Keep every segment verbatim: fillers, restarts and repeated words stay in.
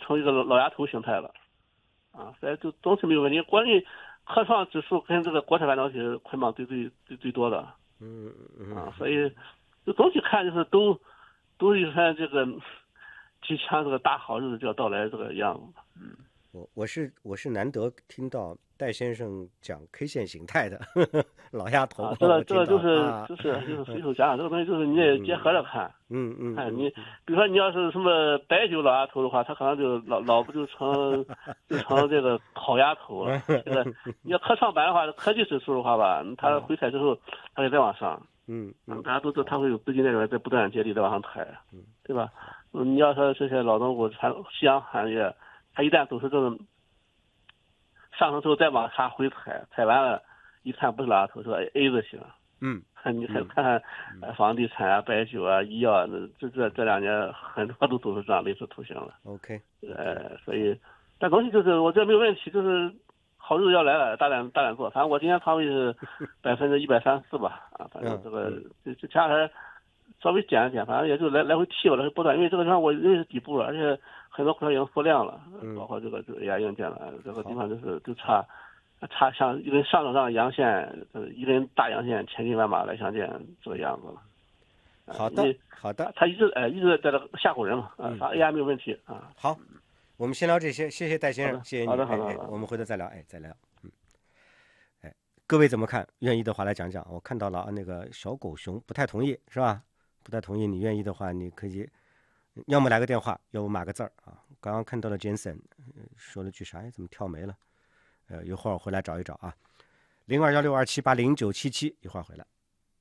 成一个老丫头形态了，啊，所以就总体没有问题。国内科创指数跟这个国产半导体捆绑最最最最多的， 嗯嗯啊，所以就总体看就是都都有看这个即将这个大好日子就要到来这个样子。嗯， 我我是我是难得听到戴先生讲 K 线形态的呵呵老丫头， 啊，这个这个就是、 啊、 就是就是随手讲讲这个东西，就是你得结合着看。 嗯嗯， 看你，比如说你要是什么白酒老丫头的话，他可能就老老不就成就成这个好丫头了。这个你要科创板的话，科技指数的话吧，它回踩之后，它会再往上。 嗯嗯， 大家都知道它会有资金链在不断接力再往上抬，嗯，对吧？嗯，你要说这些老东股产夕阳行业，它一旦走出这种上升之后再往下回踩，踩完了，一看不是老丫头，是 A 字形。 嗯， 你看看看，呃，房地产啊、白酒啊、医药啊，这这这两年很多都走出这样类似图形了。 OK， 呃，所以，但东西就是我觉得没有问题，就是好日子要来了，大胆大胆做。反正我今天仓位是百分之一百三四吧，啊，反正这个这这前两天稍微减一减，反正也就来来回踢吧，来回波段，因为这个地方我认为是底部了，而且很多股票已经缩量了，包括这个这个 A I 硬件了，这个地方就是就差。差像一根上涨上的阳线，呃，一根大阳线，千军万马来相见，这个样子了。 好的，好的， 他一直哎一直在这吓唬人嘛，啊，啥 A I 没有问题啊。 好，我们先聊这些，谢谢戴先生，谢谢你。 好的，好的， 哎，我们回头再聊，哎，再聊。嗯，哎，各位怎么看？愿意的话来讲讲。我看到了啊，那个小狗熊不太同意，是吧？不太同意，你愿意的话，你可以要么来个电话，要不码个字儿啊。刚刚看到了 Jensen 说了句啥呀？怎么跳没了？呃，一会儿我回来找一找啊，零二幺六二七八零九七七，一会儿回来。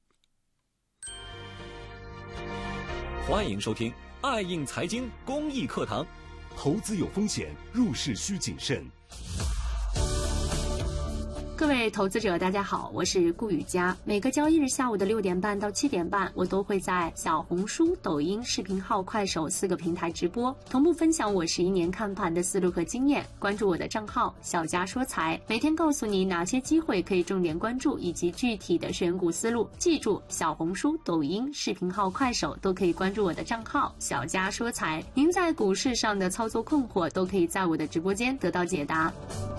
欢迎收听爱映财经公益课堂。 投资有风险，入市需谨慎。 各位投资者大家好，我是顾雨佳。每个交易日下午的六点半到七点半，我都会在小红书、抖音、视频号、快手四个平台直播，同步分享我十一年看盘的思路和经验。关注我的账号小佳说财，每天告诉你哪些机会可以重点关注，以及具体的选股思路。记住，小红书、抖音、视频号、快手都可以关注我的账号小佳说财。您在股市上的操作困惑，都可以在我的直播间得到解答。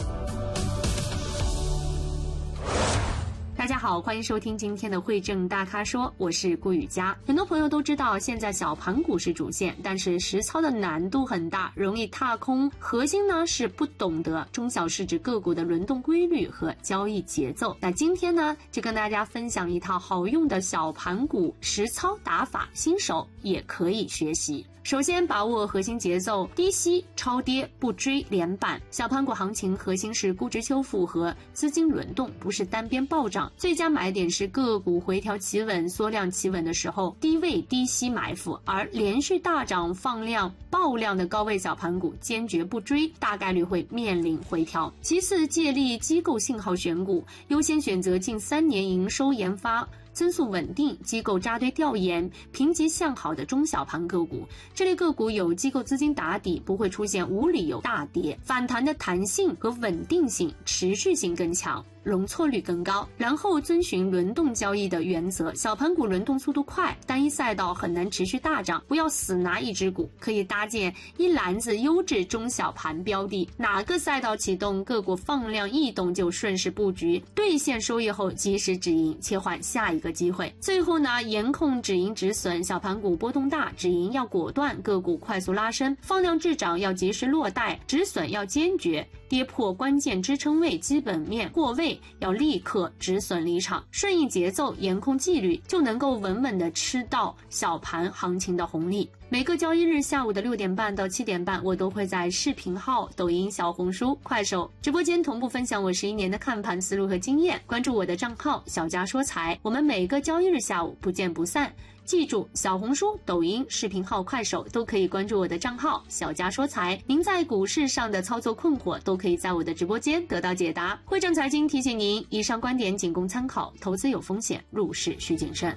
大家好，欢迎收听今天的汇证大咖说，我是顾雨佳。很多朋友都知道，现在小盘股是主线，但是实操的难度很大，容易踏空。核心呢是不懂得中小市值个股的轮动规律和交易节奏。那今天呢，就跟大家分享一套好用的小盘股实操打法，新手也可以学习。首先把握核心节奏，低吸超跌不追连板。小盘股行情核心是估值修复和资金轮动，不是单边暴涨。最佳买点是个股回调企稳、缩量企稳的时候，低位低吸埋伏，而连续大涨放量爆量的高位小盘股坚决不追，大概率会面临回调。其次，借力机构信号选股，优先选择近三年营收研发增速稳定、机构扎堆调研、评级向好的中小盘个股，这类个股有机构资金打底，不会出现无理由大跌，反弹的弹性和稳定性、持续性更强，容错率更高。然后遵循轮动交易的原则，小盘股轮动速度快，单一赛道很难持续大涨，不要死拿一只股，可以搭建一篮子优质中小盘标的，哪个赛道启动，个股放量异动就顺势布局，兑现收益后及时止盈，切换下一个机会。最后呢，严控止盈止损，小盘股波动大，止盈要果断，个股快速拉升，放量滞涨要及时落袋，止损要坚决，跌破关键支撑位、基本面过位要立刻止损离场，顺应节奏，严控纪律，就能够稳稳地吃到小盘行情的红利。每个交易日下午的六点半到七点半，我都会在视频号、抖音、小红书、快手直播间同步分享我十一年的看盘思路和经验。关注我的账号小佳说财，我们每个交易日下午不见不散。记住，小红书、抖音、视频号、快手都可以关注我的账号小佳说财。您在股市上的操作困惑，都可以在我的直播间得到解答。汇证财经提醒您，以上观点仅供参考，投资有风险，入市需谨慎。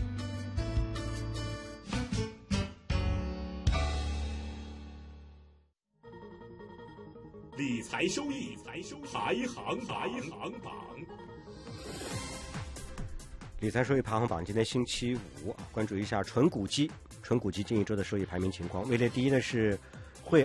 理财收益排行排行榜。 理财收益排行榜今天星期五，关注一下纯股基，纯股基近一周的收益排名情况。位列第一的是